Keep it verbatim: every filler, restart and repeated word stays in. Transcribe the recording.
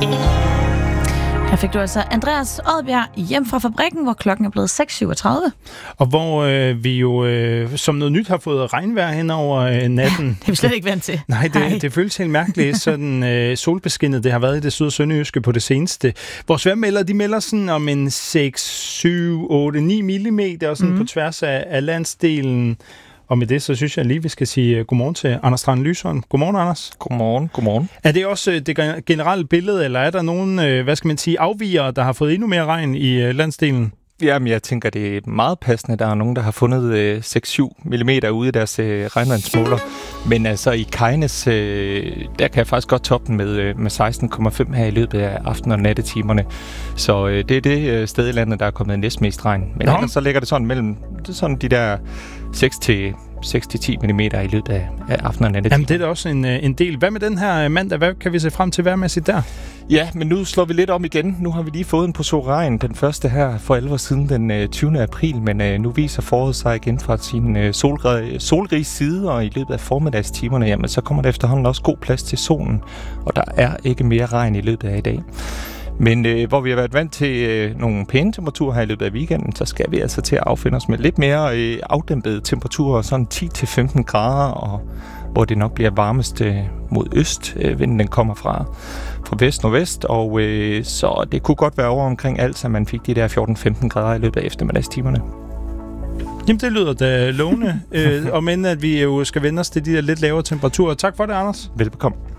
Her fik du altså Andreas Odbjerg hjem fra fabrikken, hvor klokken er blevet seks syvogtredive. Og hvor øh, vi jo øh, som noget nyt har fået regnvejr hen over øh, natten. Det er vi slet ikke vant til. Nej, det, det føles helt mærkeligt, sådan øh, solbeskinnet det har været i det syd- og sønderjyske på det seneste. Vores vejrmelder, de melder sådan om en seks, syv, otte, ni millimeter og sådan mm. på tværs af, af landsdelen. Og med det, så synes jeg lige, vi skal sige godmorgen til Anders Strand Lysholm. Godmorgen, Anders. Godmorgen, godmorgen. Er det også det generelle billede, eller er der nogen, hvad skal man sige, afvigere, der har fået endnu mere regn i landsdelen? Jamen, jeg tænker, det er meget passende. Der er nogen, der har fundet øh, seks til syv millimeter ude i deres øh, regnvandsmåler. Men altså i Kegnæs, øh, der kan jeg faktisk godt toppe den med, øh, med seksten komma fem her i løbet af aften- og nattetimerne. Så øh, det er det øh, sted i landet, der er kommet næstmest regn. Men ellers så ligger det sådan mellem det er sådan de der seks til ti millimeter i løbet af, af aften- og nattetimerne. Jamen, det er da også en, en del. Hvad med den her mandag? Hvad kan vi se frem til vejrmæssigt der? Ja, men nu slår vi lidt om igen. Nu har vi lige fået en portion regn, den første her for elleve siden den tyvende april, men øh, nu viser foråret sig igen fra sin øh, solrige, solrige side, og i løbet af formiddagstimerne, jamen så kommer der efterhånden også god plads til solen, og der er ikke mere regn i løbet af i dag. Men øh, hvor vi har været vant til øh, nogle pæne temperaturer her i løbet af weekenden, så skal vi altså til at affinde os med lidt mere øh, afdæmpede temperaturer, sådan ti til femten grader, og hvor det nok bliver varmest øh, mod øst. Øh, vinden den kommer fra, fra vest-nordvest, og øh, så det kunne godt være over omkring alt, så man fik de der fjorten til femten grader i løbet af eftermiddagstimerne. Jamen, det lyder da lovende, øh, og men at vi jo skal vende os til de der lidt lavere temperaturer. Tak for det, Anders. Velbekomme.